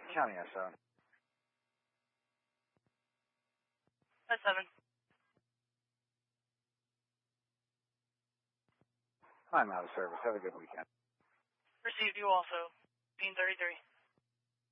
County S7. S7. I'm out of service. Have a good weekend. Received you also. 1833.